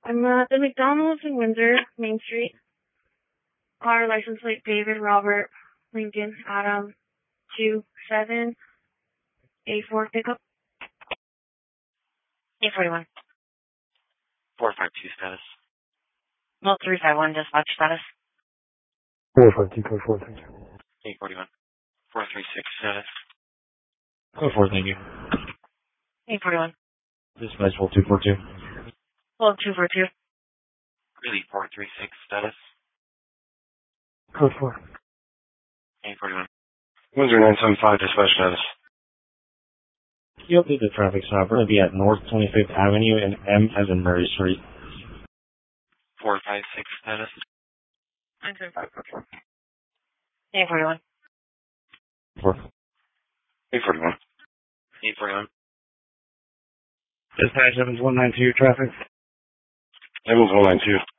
I'm at the McDonald's in Windsor, Main Street. Car license plate David Robert Lincoln Adam 27A4 pickup. 841. 452 status. Well, 351 dispatch status. 452, code 4, thank you. 841. 436 status. Code 4, thank you. 841. Dispatch, hold 242. Well, 242. Really 436 status. Code 4. 841. Windsor 975 dispatch status. You update the traffic stop. We're going to be at North 25th Avenue and M as in Murray Street. 456 status. 975. 841. 4. 841. 841. Dispatch, Evans 192, traffic. Evans 192.